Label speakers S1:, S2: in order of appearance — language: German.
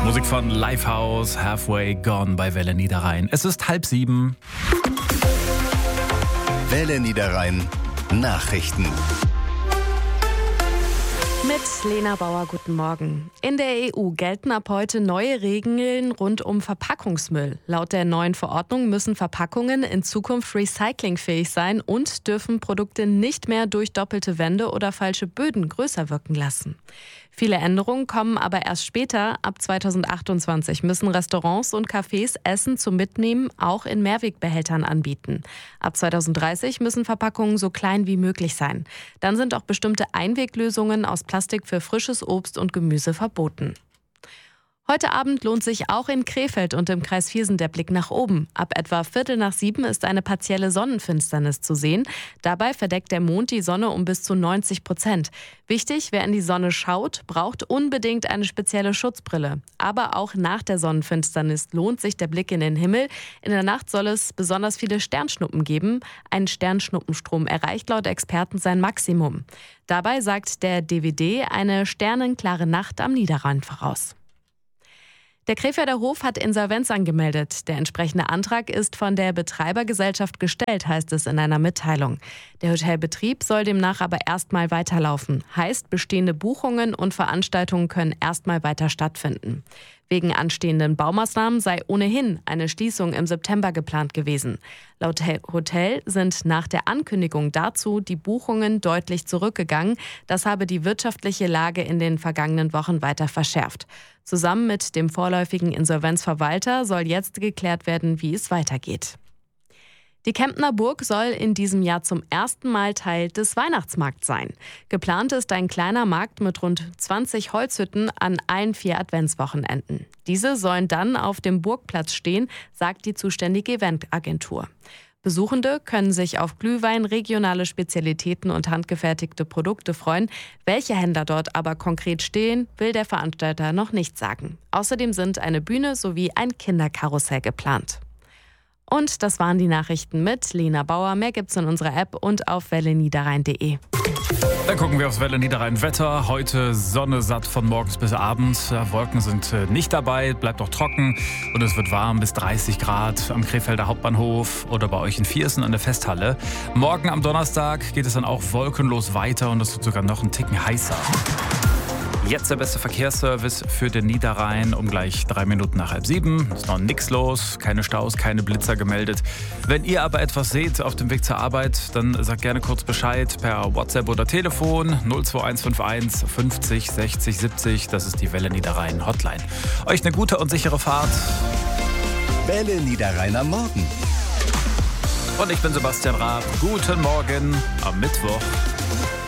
S1: Musik von Lifehouse, Halfway Gone bei Welle Niederrhein. Es ist 6:30.
S2: Welle Niederrhein Nachrichten.
S3: Mit Lena Bauer, guten Morgen. In der EU gelten ab heute neue Regeln rund um Verpackungsmüll. Laut der neuen Verordnung müssen Verpackungen in Zukunft recyclingfähig sein und dürfen Produkte nicht mehr durch doppelte Wände oder falsche Böden größer wirken lassen. Viele Änderungen kommen aber erst später. Ab 2028 müssen Restaurants und Cafés Essen zum Mitnehmen auch in Mehrwegbehältern anbieten. Ab 2030 müssen Verpackungen so klein wie möglich sein. Dann sind auch bestimmte Einweglösungen aus Plastik für frisches Obst und Gemüse verboten. Heute Abend lohnt sich auch in Krefeld und im Kreis Viersen der Blick nach oben. Ab etwa 6:15 ist eine partielle Sonnenfinsternis zu sehen. Dabei verdeckt der Mond die Sonne um bis zu 90%. Wichtig, wer in die Sonne schaut, braucht unbedingt eine spezielle Schutzbrille. Aber auch nach der Sonnenfinsternis lohnt sich der Blick in den Himmel. In der Nacht soll es besonders viele Sternschnuppen geben. Ein Sternschnuppenstrom erreicht laut Experten sein Maximum. Dabei sagt der DWD eine sternenklare Nacht am Niederrhein voraus. Der Krefelder Hof hat Insolvenz angemeldet. Der entsprechende Antrag ist von der Betreibergesellschaft gestellt, heißt es in einer Mitteilung. Der Hotelbetrieb soll demnach aber erstmal weiterlaufen. Heißt, bestehende Buchungen und Veranstaltungen können erstmal weiter stattfinden. Wegen anstehenden Baumaßnahmen sei ohnehin eine Schließung im September geplant gewesen. Laut Hotel sind nach der Ankündigung dazu die Buchungen deutlich zurückgegangen. Das habe die wirtschaftliche Lage in den vergangenen Wochen weiter verschärft. Zusammen mit dem vorläufigen Insolvenzverwalter soll jetzt geklärt werden, wie es weitergeht. Die Kemptner Burg soll in diesem Jahr zum ersten Mal Teil des Weihnachtsmarkts sein. Geplant ist ein kleiner Markt mit rund 20 Holzhütten an allen 4 Adventswochenenden. Diese sollen dann auf dem Burgplatz stehen, sagt die zuständige Eventagentur. Besuchende können sich auf Glühwein, regionale Spezialitäten und handgefertigte Produkte freuen. Welche Händler dort aber konkret stehen, will der Veranstalter noch nicht sagen. Außerdem sind eine Bühne sowie ein Kinderkarussell geplant. Und das waren die Nachrichten mit Lena Bauer. Mehr gibt's in unserer App und auf welleniederrhein.de.
S1: Dann gucken wir aufs Welle Niederrhein Wetter. Heute Sonne satt von morgens bis abends. Wolken sind nicht dabei, bleibt auch trocken und es wird warm bis 30 Grad am Krefelder Hauptbahnhof oder bei euch in Viersen an der Festhalle. Morgen am Donnerstag geht es dann auch wolkenlos weiter und es wird sogar noch einen Ticken heißer. Jetzt der beste Verkehrsservice für den Niederrhein um gleich 3 Minuten nach 6:30. Ist noch nichts los, keine Staus, keine Blitzer gemeldet. Wenn ihr aber etwas seht auf dem Weg zur Arbeit, dann sagt gerne kurz Bescheid per WhatsApp oder Telefon 02151 50 60 70. Das ist die Welle Niederrhein Hotline. Euch eine gute und sichere Fahrt.
S2: Welle Niederrhein am Morgen.
S1: Und ich bin Sebastian Raab. Guten Morgen am Mittwoch.